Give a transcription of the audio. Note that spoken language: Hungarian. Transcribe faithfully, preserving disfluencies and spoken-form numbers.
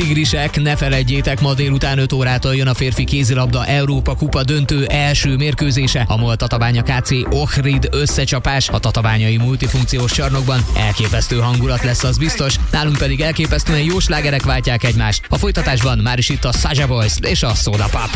tigrisek, ne feledjétek, ma délután öt órától jön a férfi kézilabda Európa kupa döntő első mérkőzése. A MOL Tatabánya ká cé Ohrid összecsapás a tatabányai multifunkciós csarnokban. Elképesztő hangulat lesz, az biztos. Nálunk pedig elképesztően jó slágerek váltják egymást. A folytatásban már is itt a Saja Boys és a Soda Pop.